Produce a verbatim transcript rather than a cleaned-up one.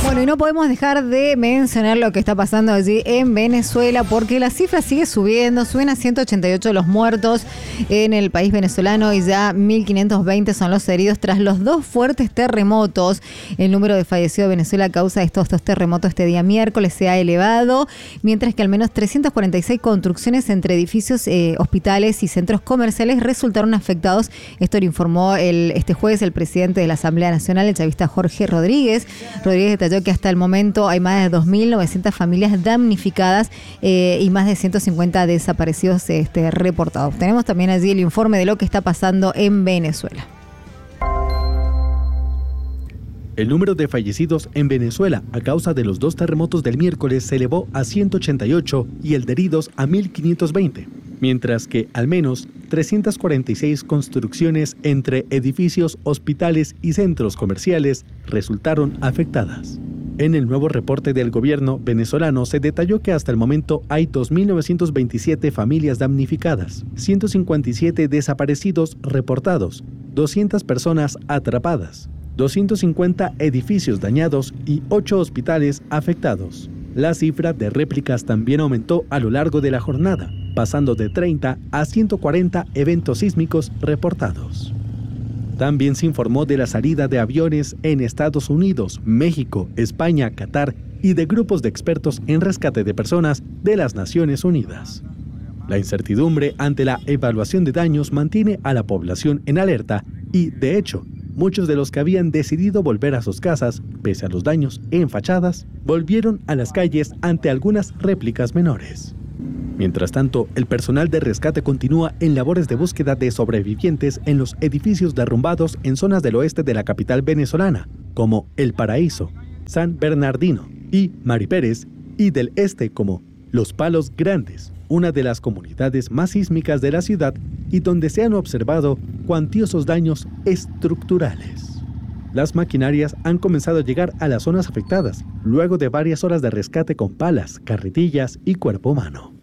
Bueno, y no podemos dejar de mencionar lo que está pasando allí en Venezuela, porque la cifra sigue subiendo, suben a ciento ochenta y ocho los muertos en el país venezolano y ya mil quinientos veinte son los heridos tras los dos fuertes terremotos. El número de fallecidos de Venezuela a causa de estos dos terremotos este día miércoles se ha elevado, mientras que al menos trescientas cuarenta y seis construcciones entre edificios, eh, hospitales y centros comerciales resultaron afectados. Esto lo informó el, este jueves el presidente de la Asamblea Nacional, el chavista Jorge Rodríguez. Rodríguez detalló que hasta el momento hay más de dos mil novecientas familias damnificadas eh, y más de ciento cincuenta desaparecidos este, reportados. Tenemos también allí el informe de lo que está pasando en Venezuela. El número de fallecidos en Venezuela a causa de los dos terremotos del miércoles se elevó a ciento ochenta y ocho y el de heridos a mil quinientos veinte, mientras que al menos trescientas cuarenta y seis construcciones entre edificios, hospitales y centros comerciales resultaron afectadas. En el nuevo reporte del gobierno venezolano se detalló que hasta el momento hay dos mil novecientas veintisiete familias damnificadas, ciento cincuenta y siete desaparecidos reportados, doscientas personas atrapadas, doscientos cincuenta edificios dañados y ocho hospitales afectados. La cifra de réplicas también aumentó a lo largo de la jornada, pasando de treinta a ciento cuarenta eventos sísmicos reportados. También se informó de la salida de aviones en Estados Unidos, México, España, Qatar y de grupos de expertos en rescate de personas de las Naciones Unidas. La incertidumbre ante la evaluación de daños mantiene a la población en alerta y, de hecho, muchos de los que habían decidido volver a sus casas, pese a los daños en fachadas, volvieron a las calles ante algunas réplicas menores. Mientras tanto, el personal de rescate continúa en labores de búsqueda de sobrevivientes en los edificios derrumbados en zonas del oeste de la capital venezolana, como El Paraíso, San Bernardino y Mari Pérez, y del este como Los Palos Grandes, una de las comunidades más sísmicas de la ciudad y donde se han observado cuantiosos daños estructurales. Las maquinarias han comenzado a llegar a las zonas afectadas, luego de varias horas de rescate con palas, carretillas y cuerpo humano.